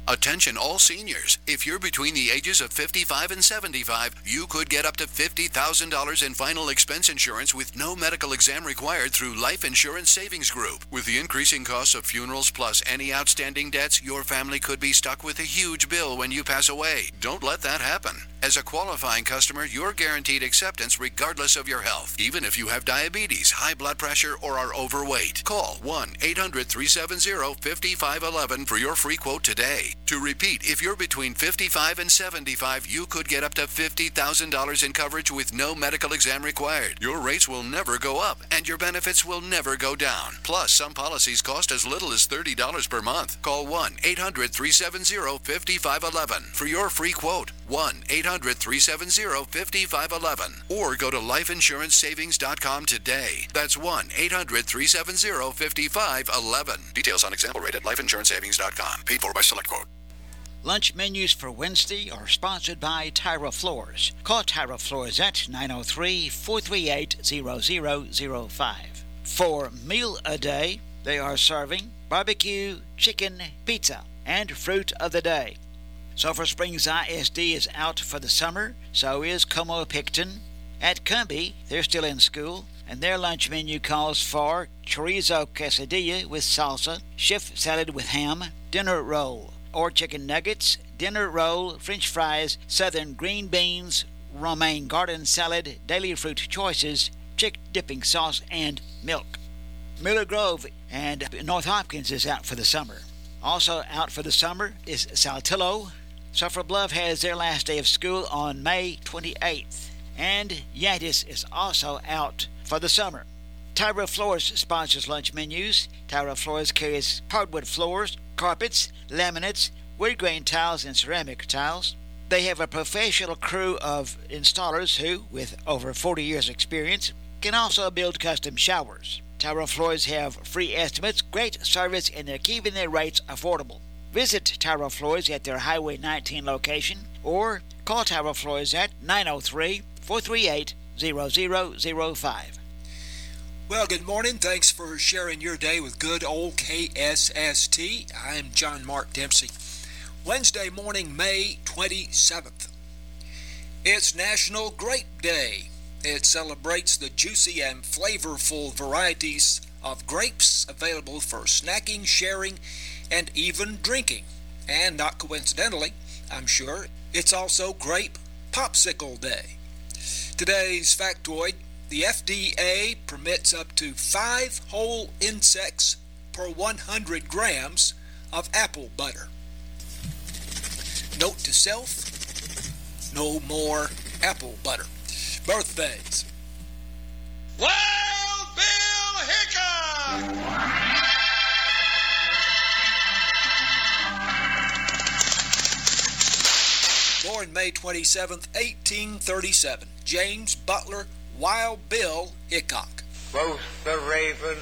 Attention all seniors. If you're between the ages of 55 and 75, you could get up to $50,000 in final expense insurance with no medical exam required through Life Insurance Savings Group. With the increasing costs of funerals plus any outstanding debts, your family could be stuck with a huge bill when you pass away. Don't let that happen. As a qualifying customer, you're guaranteed acceptance regardless of your health, even if you have diabetes, high blood pressure, or are overweight. Call 1-800-370-5511 for your free quote today. To repeat, if you're between 55 and 75, you could get up to $50,000 in coverage with no medical exam required. Your rates will never go up, and your benefits will never go down. Plus, some policies cost as little as $30 per month. Call 1-800-370-5511 for your free quote. 1-800-370-5511. Or go to lifeinsurancesavings.com today. That's 1-800-370-5511. Details on example rate at lifeinsurancesavings.com. Paid for by SelectQuote. Lunch menus for Wednesday are sponsored by Tyra Floors. Call Tyra Floors at 903-438-0005. For Meal a Day, they are serving barbecue, chicken, pizza, and fruit of the day. Sulphur Springs ISD is out for the summer, so is Como-Picton. At Cumbie, they're still in school, and their lunch menu calls for chorizo quesadilla with salsa, shift salad with ham, dinner roll, or chicken nuggets, dinner roll, french fries, southern green beans, romaine garden salad, daily fruit choices, chick dipping sauce, and milk. Miller Grove and North Hopkins is out for the summer. Also out for the summer is Saltillo. Sulphur Bluff has their last day of school on May 28th. And Yantis is also out for the summer. Tyra Floors sponsors lunch menus. Tyra Floors carries hardwood floors, carpets, laminates, wood grain tiles, and ceramic tiles. They have a professional crew of installers who, with over 40 years' experience, can also build custom showers. Tyra Floors have free estimates, great service, and they're keeping their rates affordable. Visit Tyra Floors at their Highway 19 location or call Tyra Floors at 903-438-0005. Well, good morning. Thanks for sharing your day with good old KSST. I'm John Mark Dempsey. Wednesday morning, May 27th. It's National Grape Day. It celebrates the juicy and flavorful varieties of grapes available for snacking, sharing, and even drinking. And not coincidentally, I'm sure, it's also Grape Popsicle Day. Today's factoid: the FDA permits up to 5 whole insects per 100 grams of apple butter. Note to self: no more apple butter. Birthdays: Wild Bill Hickok! Born May 27th, 1837, James Butler Wild Bill Hickok. Quoth the raven,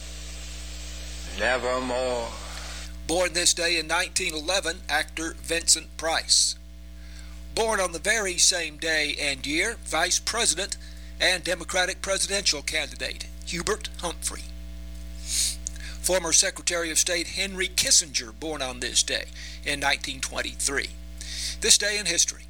nevermore. Born this day in 1911, actor Vincent Price. Born on the very same day and year, Vice President and Democratic presidential candidate Hubert Humphrey. Former Secretary of State Henry Kissinger, born on this day in 1923. This day in history.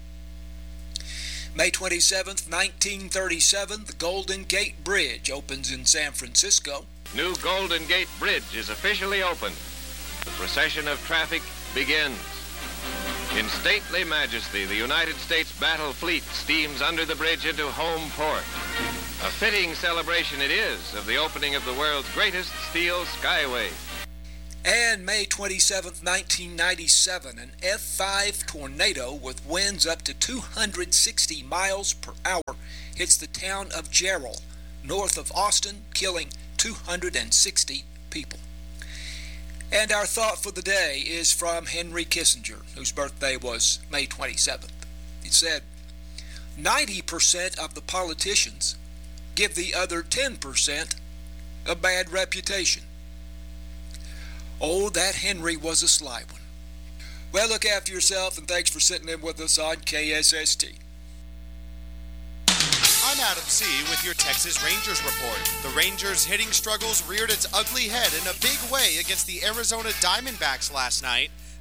May 27th, 1937, the Golden Gate Bridge opens in San Francisco. New Golden Gate Bridge is officially open. The procession of traffic begins. In stately majesty, the United States battle fleet steams under the bridge into home port. A fitting celebration it is of the opening of the world's greatest steel skyway. And May 27th, 1997, an F5 tornado with winds up to 260 miles per hour hits the town of Jarrell, north of Austin, killing 260 people. And our thought for the day is from Henry Kissinger, whose birthday was May 27th. He said, 90% of the politicians give the other 10% a bad reputation. Oh, that Henry was a sly one. Well, look after yourself, and thanks for sitting in with us on KSST. I'm Adam C. with your Texas Rangers report. The Rangers' hitting struggles reared its ugly head in a big way against the Arizona Diamondbacks last night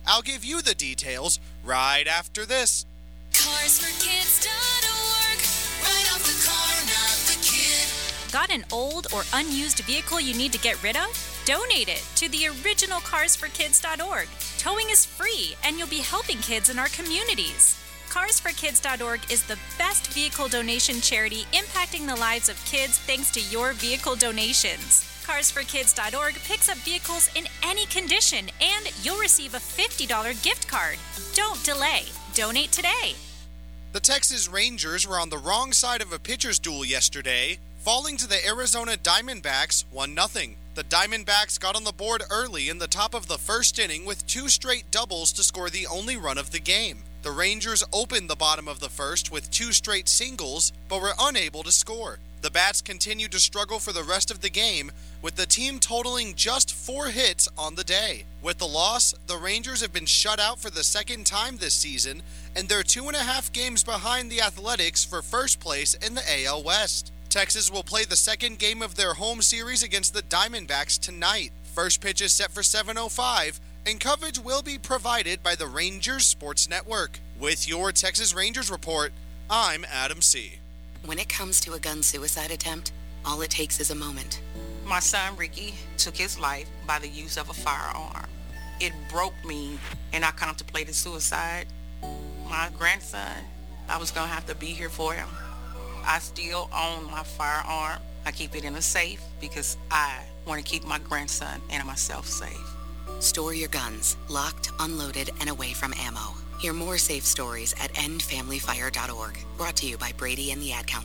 I'll give you the details right after this. CarsForKids.org. Right off the car, not the kid. Got an old or unused vehicle you need to get rid of? Donate it to the original CarsForKids.org. Towing is free, and you'll be helping kids in our communities. CarsForKids.org is the best vehicle donation charity impacting the lives of kids thanks to your vehicle donations. CarsForKids.org picks up vehicles in any condition, and you'll receive a $50 gift card. Don't delay. Donate today. The Texas Rangers were on the wrong side of a pitcher's duel yesterday, falling to the Arizona Diamondbacks 1-0. The Diamondbacks got on the board early in the top of the first inning with 2 straight doubles to score the only run of the game. The Rangers opened the bottom of the first with 2 straight singles, but were unable to score. The Bats continued to struggle for the rest of the game, with the team totaling just 4 hits on the day. With the loss, the Rangers have been shut out for the second time this season, and they're 2.5 games behind the Athletics for first place in the AL West. Texas will play the second game of their home series against the Diamondbacks tonight. First pitch is set for 7:05, and coverage will be provided by the Rangers Sports Network. With your Texas Rangers report, I'm Adam C. When it comes to a gun suicide attempt, all it takes is a moment. My son Ricky took his life by the use of a firearm. It broke me, and I contemplated suicide. My grandson, I was going to have to be here for him. I still own my firearm. I keep it in a safe because I want to keep my grandson and myself safe. Store your guns, locked, unloaded, and away from ammo. Hear more safe stories at endfamilyfire.org. Brought to you by Brady and the Ad Council.